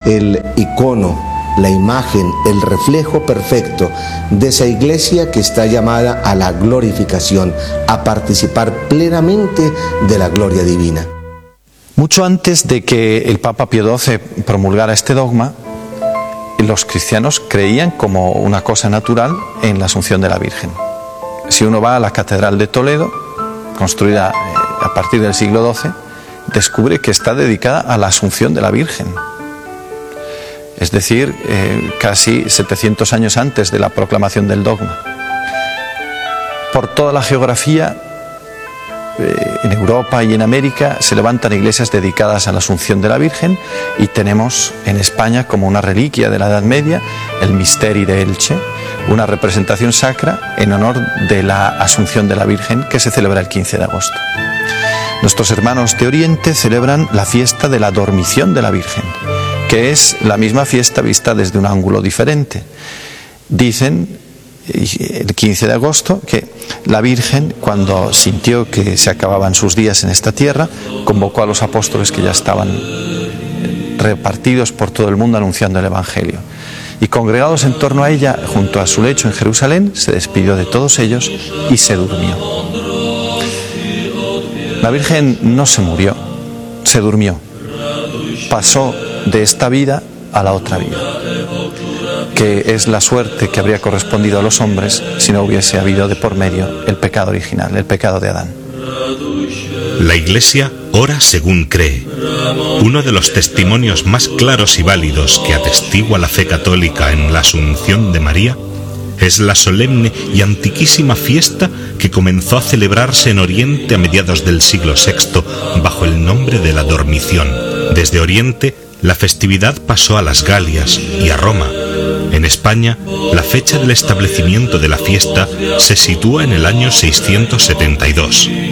el icono, la imagen, el reflejo perfecto de esa iglesia que está llamada a la glorificación, a participar plenamente de la gloria divina. Mucho antes de que el Papa Pío XII promulgara este dogma, los cristianos creían como una cosa natural en la Asunción de la Virgen. Si uno va a la Catedral de Toledo, construida a partir del siglo XII, descubre que está dedicada a la Asunción de la Virgen. Es decir, casi 700 años antes de la proclamación del dogma. Por toda la geografía, en Europa y en América, se levantan iglesias dedicadas a la Asunción de la Virgen, y tenemos en España como una reliquia de la Edad Media el Misteri de Elche, una representación sacra en honor de la Asunción de la Virgen que se celebra el 15 de agosto. Nuestros hermanos de Oriente celebran la fiesta de la Dormición de la Virgen, que es la misma fiesta vista desde un ángulo diferente. Dicen el 15 de agosto que la Virgen, cuando sintió que se acababan sus días en esta tierra, convocó a los apóstoles que ya estaban repartidos por todo el mundo anunciando el Evangelio. Y congregados en torno a ella, junto a su lecho en Jerusalén, se despidió de todos ellos y se durmió. La Virgen no se murió, se durmió. Pasó de esta vida a la otra vida, que es la suerte que habría correspondido a los hombres si no hubiese habido de por medio el pecado original, el pecado de Adán. La Iglesia ora según cree. Uno de los testimonios más claros y válidos que atestigua la fe católica en la Asunción de María es la solemne y antiquísima fiesta que comenzó a celebrarse en Oriente a mediados del siglo VI bajo el nombre de la Dormición. Desde Oriente, la festividad pasó a las Galias y a Roma. En España, la fecha del establecimiento de la fiesta se sitúa en el año 672.